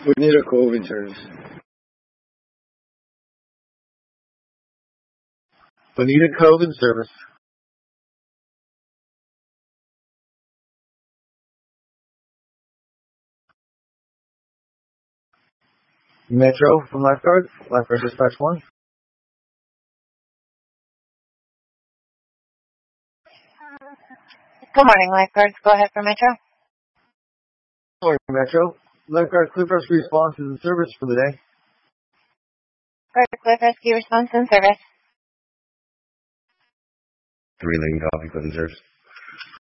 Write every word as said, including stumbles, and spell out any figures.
Bonita Cove in service. Bonita Cove in service. Metro from lifeguard. Lifeguard dispatch one. Good morning, lifeguards. Go ahead for Metro. Morning, Metro. Lifeguard Cliff Rescue response is in service for the day. Lifeguard Cliff Rescue response in service. Three Lane Coffee Cliff in service.